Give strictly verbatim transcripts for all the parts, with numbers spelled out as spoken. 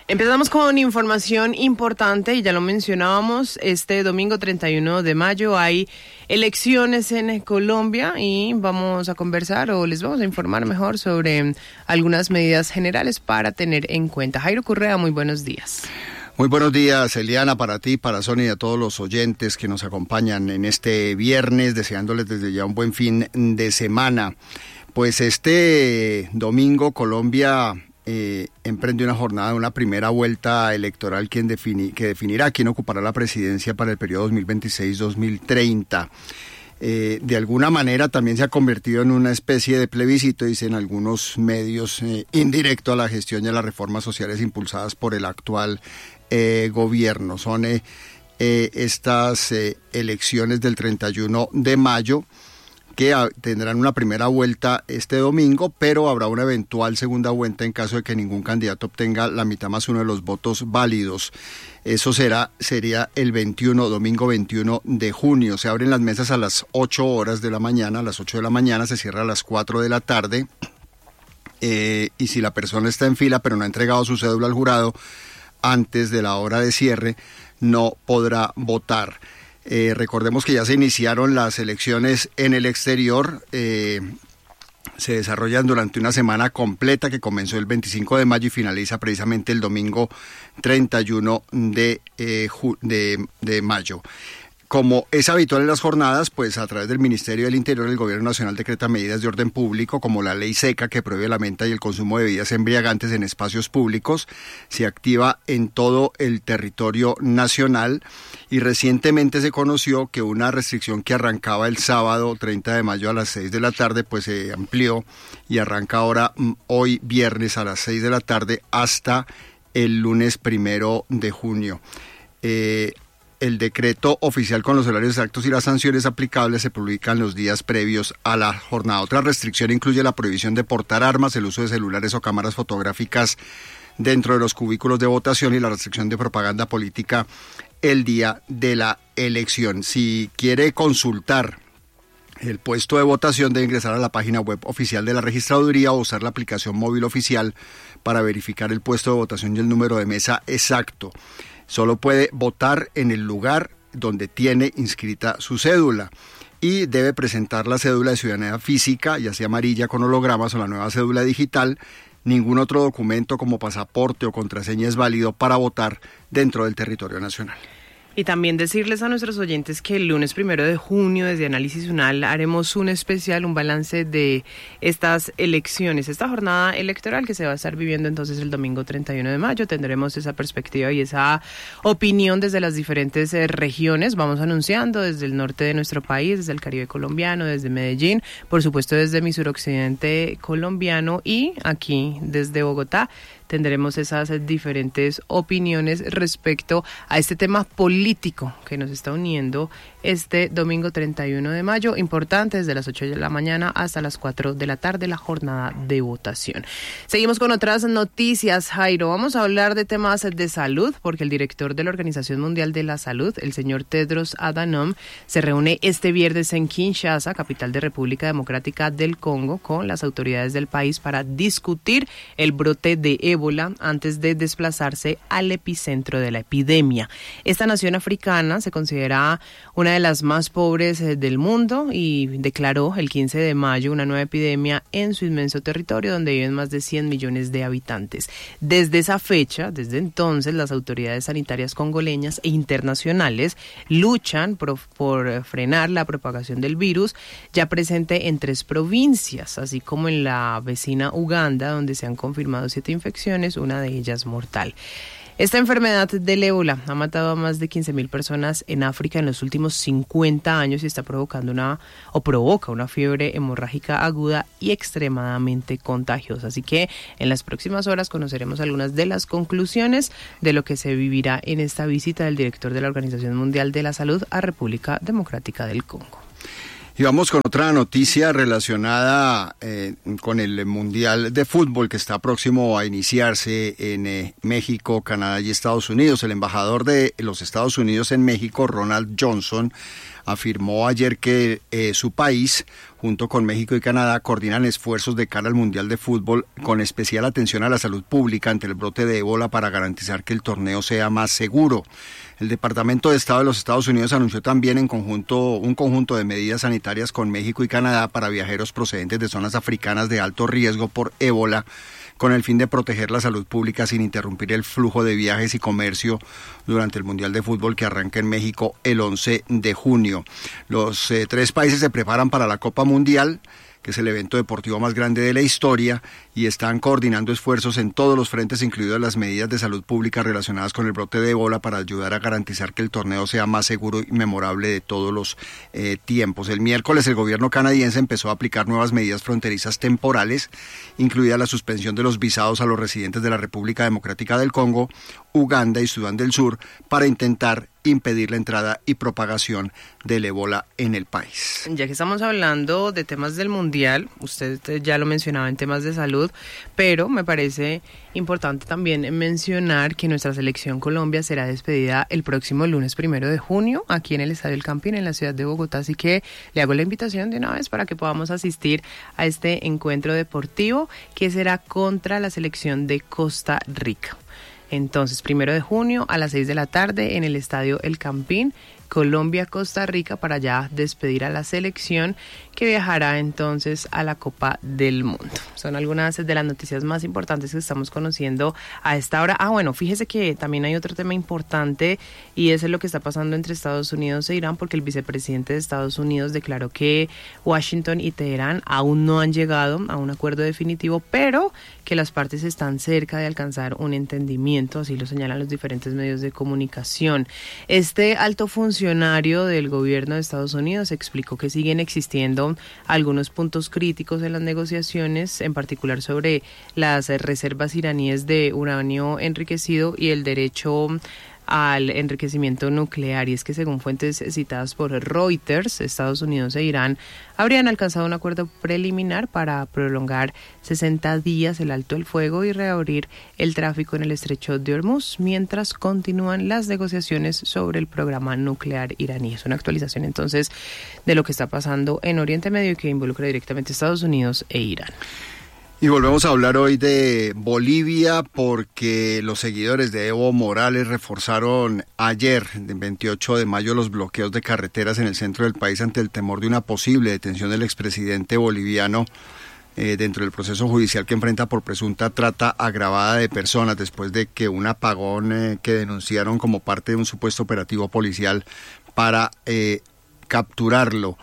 Empezamos con información importante y ya lo mencionábamos, este domingo treinta y uno de mayo hay elecciones en Colombia y vamos a conversar o les vamos a informar mejor sobre algunas medidas generales para tener en cuenta. Jairo Correa, muy buenos días. Muy buenos días, Eliana, para ti, para Sonia y a todos los oyentes que nos acompañan en este viernes, deseándoles desde ya un buen fin de semana. Pues este domingo Colombia Eh, emprende una jornada, una primera vuelta electoral quien defini, que definirá quién ocupará la presidencia para el periodo dos mil veintiséis dos mil treinta. Eh, de alguna manera también se ha convertido en una especie de plebiscito, dicen algunos medios, eh, indirecto a la gestión y a las reformas sociales impulsadas por el actual eh, gobierno. Son eh, eh, estas eh, elecciones del treinta y uno de mayo, que tendrán una primera vuelta este domingo, pero habrá una eventual segunda vuelta en caso de que ningún candidato obtenga la mitad más uno de los votos válidos. Eso será sería el veintiuno, domingo veintiuno de junio. Se abren las mesas a las ocho horas de la mañana, a las ocho de la mañana, se cierra a las cuatro de la tarde, eh, y si la persona está en fila pero no ha entregado su cédula al jurado antes de la hora de cierre, no podrá votar. Eh, recordemos que ya se iniciaron las elecciones en el exterior, eh, se desarrollan durante una semana completa que comenzó el veinticinco de mayo y finaliza precisamente el domingo treinta y uno de, eh, ju- de, de mayo. Como es habitual en las jornadas, pues a través del Ministerio del Interior, el Gobierno Nacional decreta medidas de orden público, como la ley seca que prohíbe la venta y el consumo de bebidas embriagantes en espacios públicos. Se activa en todo el territorio nacional y recientemente se conoció que una restricción que arrancaba el sábado treinta de mayo a las seis de la tarde, pues se amplió y arranca ahora hoy viernes a las seis de la tarde hasta el lunes primero de junio. Eh, El decreto oficial con los horarios exactos y las sanciones aplicables se publican los días previos a la jornada. Otra restricción incluye la prohibición de portar armas, el uso de celulares o cámaras fotográficas dentro de los cubículos de votación y la restricción de propaganda política el día de la elección. Si quiere consultar el puesto de votación, debe ingresar a la página web oficial de la registraduría o usar la aplicación móvil oficial para verificar el puesto de votación y el número de mesa exacto. Solo puede votar en el lugar donde tiene inscrita su cédula y debe presentar la cédula de ciudadanía física, ya sea amarilla con hologramas o la nueva cédula digital. Ningún otro documento como pasaporte o contraseña es válido para votar dentro del territorio nacional. Y también decirles a nuestros oyentes que el lunes primero de junio, desde Análisis Unal, haremos un especial, un balance de estas elecciones, esta jornada electoral que se va a estar viviendo entonces el domingo treinta y uno de mayo. Tendremos esa perspectiva y esa opinión desde las diferentes eh, regiones. Vamos anunciando desde el norte de nuestro país, desde el Caribe colombiano, desde Medellín, por supuesto desde mi suroccidente colombiano y aquí desde Bogotá. Tendremos esas diferentes opiniones respecto a este tema político que nos está uniendo este domingo treinta y uno de mayo, importante desde las ocho de la mañana hasta las cuatro de la tarde, la jornada de votación. Seguimos con otras noticias, Jairo. Vamos a hablar de temas de salud, porque el director de la Organización Mundial de la Salud, el señor Tedros Adhanom, se reúne este viernes en Kinshasa, capital de República Democrática del Congo, con las autoridades del país para discutir el brote de ébola antes de desplazarse al epicentro de la epidemia. Esta nación africana se considera una de las más pobres del mundo y declaró el quince de mayo una nueva epidemia en su inmenso territorio donde viven más de cien millones de habitantes. Desde esa fecha, desde entonces, las autoridades sanitarias congoleñas e internacionales luchan por, por frenar la propagación del virus ya presente en tres provincias, así como en la vecina Uganda, donde se han confirmado siete infecciones, una de ellas mortal. Esta enfermedad del ébola ha matado a más de quince mil personas en África en los últimos cincuenta años y está provocando una, o provoca una fiebre hemorrágica aguda y extremadamente contagiosa. Así que en las próximas horas conoceremos algunas de las conclusiones de lo que se vivirá en esta visita del director de la Organización Mundial de la Salud a República Democrática del Congo. Y vamos con otra noticia relacionada eh, con el Mundial de Fútbol que está próximo a iniciarse en eh, México, Canadá y Estados Unidos. El embajador de los Estados Unidos en México, Ronald Johnson, afirmó ayer que eh, su país, junto con México y Canadá, coordinan esfuerzos de cara al Mundial de Fútbol con especial atención a la salud pública ante el brote de ébola para garantizar que el torneo sea más seguro. El Departamento de Estado de los Estados Unidos anunció también en conjunto un conjunto de medidas sanitarias con México y Canadá para viajeros procedentes de zonas africanas de alto riesgo por ébola, con el fin de proteger la salud pública sin interrumpir el flujo de viajes y comercio durante el Mundial de Fútbol que arranca en México el once de junio. Los eh, tres países se preparan para la Copa Mundial, que es el evento deportivo más grande de la historia, y están coordinando esfuerzos en todos los frentes, incluidas las medidas de salud pública relacionadas con el brote de ébola, para ayudar a garantizar que el torneo sea más seguro y memorable de todos los eh, tiempos. El miércoles el gobierno canadiense empezó a aplicar nuevas medidas fronterizas temporales, incluida la suspensión de los visados a los residentes de la República Democrática del Congo, Uganda y Sudán del Sur, para intentar impedir la entrada y propagación del ébola en el país. Ya que estamos hablando de temas del Mundial, usted ya lo mencionaba en temas de salud, pero me parece importante también mencionar que nuestra selección Colombia será despedida el próximo lunes primero de junio aquí en el Estadio El Campín, en la ciudad de Bogotá, así que le hago la invitación de una vez para que podamos asistir a este encuentro deportivo que será contra la selección de Costa Rica. Entonces, primero de junio a las seis de la tarde en el Estadio El Campín, Colombia-Costa Rica, para ya despedir a la selección que viajará entonces a la Copa del Mundo. Son algunas de las noticias más importantes que estamos conociendo a esta hora. Ah, bueno, fíjese que también hay otro tema importante y eso es lo que está pasando entre Estados Unidos e Irán, porque el vicepresidente de Estados Unidos declaró que Washington y Teherán aún no han llegado a un acuerdo definitivo, pero que las partes están cerca de alcanzar un entendimiento, así lo señalan los diferentes medios de comunicación. Este alto funcionario del gobierno de Estados Unidos explicó que siguen existiendo algunos puntos críticos en las negociaciones, en particular sobre las reservas iraníes de uranio enriquecido y el derecho al enriquecimiento nuclear, y es que según fuentes citadas por Reuters, Estados Unidos e Irán habrían alcanzado un acuerdo preliminar para prolongar sesenta días el alto el fuego y reabrir el tráfico en el estrecho de Hormuz, mientras continúan las negociaciones sobre el programa nuclear iraní. Es una actualización entonces de lo que está pasando en Oriente Medio y que involucra directamente a Estados Unidos e Irán. Y volvemos a hablar hoy de Bolivia porque los seguidores de Evo Morales reforzaron ayer, el veintiocho de mayo, los bloqueos de carreteras en el centro del país ante el temor de una posible detención del expresidente boliviano eh, dentro del proceso judicial que enfrenta por presunta trata agravada de personas después de que un apagón eh, que denunciaron como parte de un supuesto operativo policial para eh, capturarlo.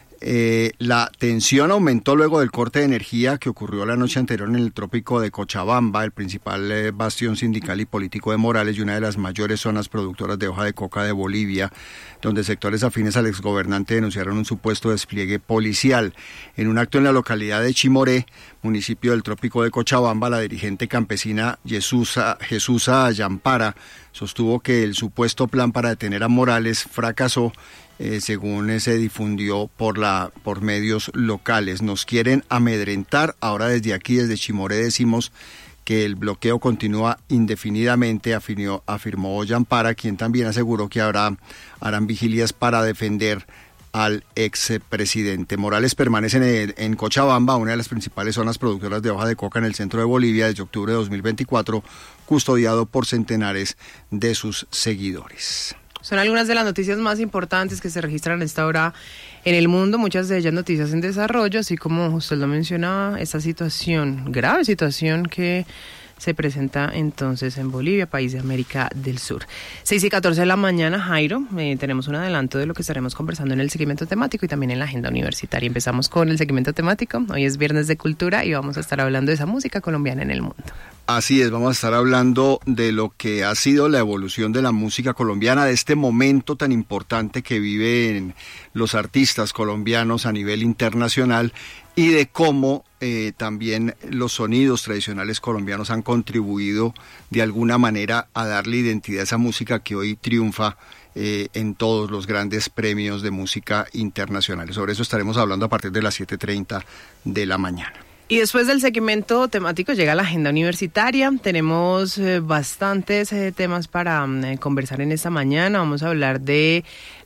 Eh, la tensión aumentó luego del corte de energía que ocurrió la noche anterior en el trópico de Cochabamba, el principal eh, bastión sindical y político de Morales y una de las mayores zonas productoras de hoja de coca de Bolivia, donde sectores afines al exgobernante denunciaron un supuesto despliegue policial. En un acto en la localidad de Chimoré, municipio del trópico de Cochabamba, la dirigente campesina Jesusa, Jesusa Yampara sostuvo que el supuesto plan para detener a Morales fracasó, Eh, según eh, se difundió por la por medios locales. Nos quieren amedrentar. Ahora desde aquí, desde Chimoré, decimos que el bloqueo continúa indefinidamente, afirmó, afirmó Yampara, quien también aseguró que habrá, harán vigilias para defender al expresidente. Morales permanece en, en Cochabamba, una de las principales zonas productoras de hoja de coca en el centro de Bolivia, desde octubre de dos mil veinticuatro, custodiado por centenares de sus seguidores. Son algunas de las noticias más importantes que se registran a esta hora en el mundo, muchas de ellas noticias en desarrollo, así como usted lo mencionaba, esta situación, grave situación que se presenta entonces en Bolivia, país de América del Sur. seis y catorce de la mañana, Jairo, eh, tenemos un adelanto de lo que estaremos conversando en el segmento temático y también en la agenda universitaria. Empezamos con el segmento temático, hoy es Viernes de Cultura y vamos a estar hablando de esa música colombiana en el mundo. Así es, vamos a estar hablando de lo que ha sido la evolución de la música colombiana, de este momento tan importante que viven los artistas colombianos a nivel internacional y de cómo eh, también los sonidos tradicionales colombianos han contribuido de alguna manera a darle identidad a esa música que hoy triunfa eh, en todos los grandes premios de música internacionales. Sobre eso estaremos hablando a partir de las siete y treinta de la mañana. Y después del segmento temático llega la agenda universitaria. Tenemos eh, bastantes eh, temas para eh, conversar en esta mañana. Vamos a hablar de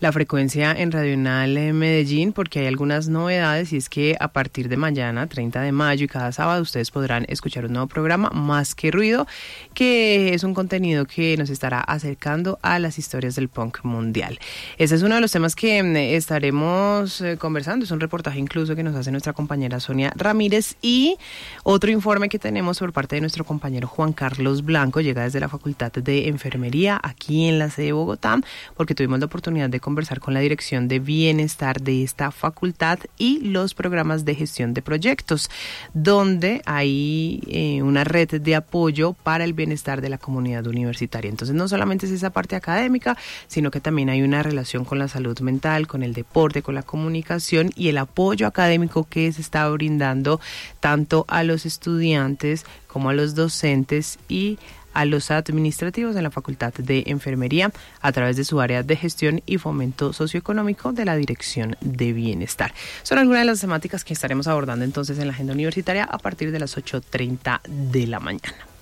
la frecuencia en Radional en Medellín, porque hay algunas novedades, y es que a partir de mañana, treinta de mayo, y cada sábado ustedes podrán escuchar un nuevo programa, Más que Ruido, que es un contenido que nos estará acercando a las historias del punk mundial. Ese es uno de los temas que eh, estaremos eh, conversando, es un reportaje incluso que nos hace nuestra compañera Sonia Ramírez, y otro informe que tenemos por parte de nuestro compañero Juan Carlos Blanco llega desde la Facultad de Enfermería aquí en la sede de Bogotá, porque tuvimos la oportunidad de conversar con la Dirección de Bienestar de esta facultad y los programas de gestión de proyectos, donde hay eh, una red de apoyo para el bienestar de la comunidad universitaria. Entonces no solamente es esa parte académica, sino que también hay una relación con la salud mental, con el deporte, con la comunicación y el apoyo académico que se está brindando tanto a los estudiantes como a los docentes y a los administrativos en la Facultad de Enfermería a través de su área de gestión y fomento socioeconómico de la Dirección de Bienestar. Son algunas de las temáticas que estaremos abordando entonces en la agenda universitaria a partir de las ocho treinta de la mañana.